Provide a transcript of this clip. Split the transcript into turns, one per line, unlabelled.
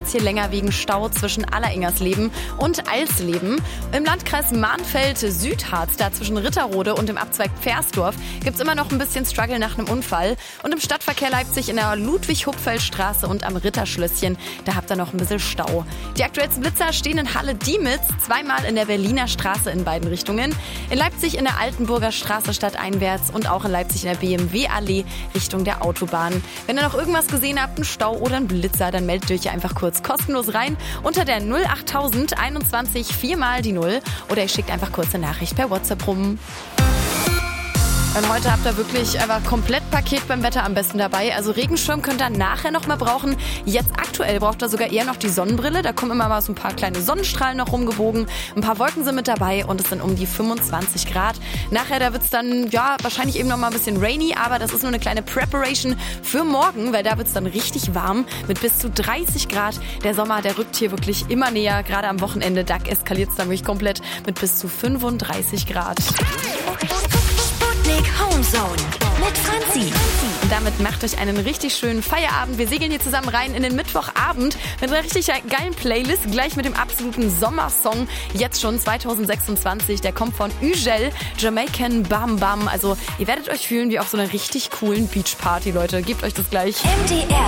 es hier länger wegen Stau zwischen Alleringersleben und Alsleben. Im Landkreis Mahnfeld-Südharz, da zwischen Ritterode und dem Abzweig Pfersdorf, gibt es immer noch ein bisschen Struggle nach einem Unfall. Und im Stadtverkehr Leipzig in der Ludwig-Hupfeld-Straße und am Ritterschlösschen, da habt ihr noch ein bisschen Stau. Die aktuellsten Blitzer stehen in Halle-Diemitz, zweimal in der Berliner Straße in beiden Richtungen, in Leipzig in der Altenburger Straße stadteinwärts und auch in Leipzig in der BMW-Allee Richtung der Autobahn. Wenn ihr noch irgendwas gesehen habt, einen Stau oder einen Blitzer, dann meldet euch einfach kurz kostenlos rein unter der 08000 21 4 mal die 0 oder ihr schickt einfach kurz eine Nachricht per WhatsApp rum. Und heute habt ihr wirklich einfach komplett Paket beim Wetter am besten dabei. Also Regenschirm könnt ihr nachher noch mal brauchen. Jetzt aktuell braucht ihr sogar eher noch die Sonnenbrille. Da kommen immer mal so ein paar kleine Sonnenstrahlen noch rumgebogen. Ein paar Wolken sind mit dabei und es sind um die 25 Grad. Nachher, da wird es dann, ja, wahrscheinlich eben noch mal ein bisschen rainy. Aber das ist nur eine kleine Preparation für morgen, weil da wird es dann richtig warm mit bis zu 30 Grad. Der Sommer, der rückt hier wirklich immer näher. Gerade am Wochenende, da eskaliert es dann wirklich komplett mit bis zu 35 Grad.
Homezone mit Franzi.
Und damit macht euch einen richtig schönen Feierabend. Wir segeln hier zusammen rein in den Mittwochabend mit einer richtig geilen Playlist. Gleich mit dem absoluten Sommersong. Jetzt schon 2026. Der kommt von Ugel, Jamaican Bam Bam. Also ihr werdet euch fühlen wie auf so einer richtig coolen Beachparty, Leute. Gebt euch das gleich.
MDR